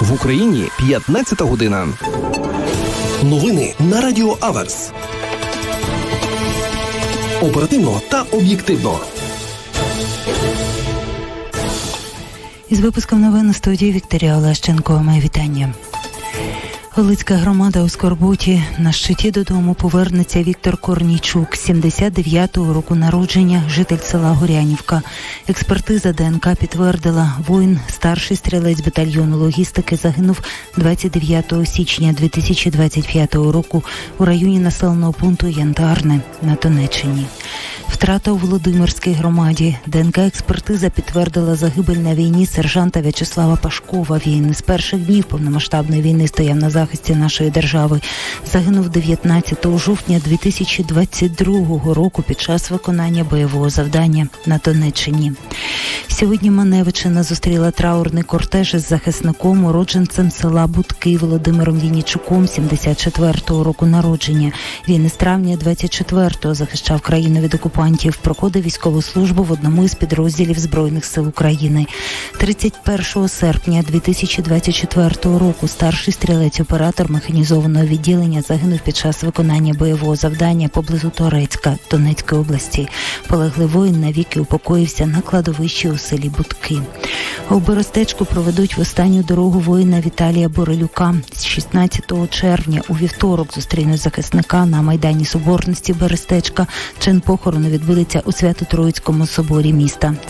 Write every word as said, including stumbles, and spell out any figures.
В Україні п'ятнадцята година. Новини на Радіо Аверс. Оперативно та об'єктивно. Із випуском новин у студії Вікторія Олещенко. Моє вітання. Галицька громада у скорботі. На щиті додому повернеться Віктор Корнійчук, сімдесят дев'ятого року народження, житель села Горянівка. Експертиза ДНК підтвердила, воїн, старший стрілець батальйону логістики, загинув двадцять дев'ятого січня дві тисячі двадцять п'ятого року у районі населеного пункту Янтарне на Донеччині. Втрата у Володимирській громаді. ДНК-експертиза підтвердила загибель на війні сержанта В'ячеслава Пашкова. Він з перших днів повномасштабної війни стояв на захисті нашої держави. Загинув дев'ятнадцятого жовтня дві тисячі двадцять другого року під час виконання бойового завдання на Донеччині. Сьогодні Маневичина зустріла траурний кортеж із захисником, уродженцем села Будки Володимиром Віннічуком, сімдесят четвертого року народження. Він із травня двадцять четвертого захищав країну від окупантів, проходив військову службу в одному із підрозділів Збройних сил України. тридцять першого серпня дві тисячі двадцять четвертого року старший стрілець-оператор механізованого відділення загинув під час виконання бойового завдання поблизу Торецька Донецької області. Полеглий воїн навіки упокоївся на кладовищі у селі Будки. У Берестечку проведуть в останню дорогу воїна Віталія Борелюка. З шістнадцятого червня у вівторок зустрінуть захисника на Майдані Соборності Берестечка. Чин похорону відбудеться у Свято-Троїцькому соборі міста.